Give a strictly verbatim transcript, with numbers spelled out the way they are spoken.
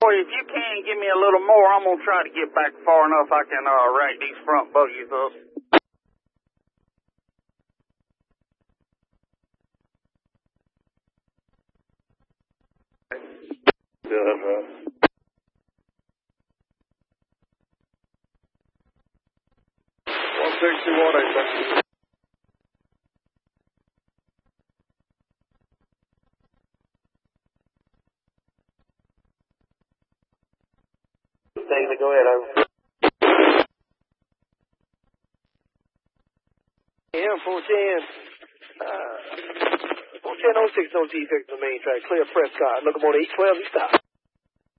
Boy, if you can give me a little more, I'm going to try to get back far enough I can uh, rack these front buggies up. Uh-huh. one six two one eight, sir. David, go ahead. Over. Yeah, four ten. Uh, four ten oh six, no defect on the main track. Clear Prescott. Look, I'm on eight twelve, you stop.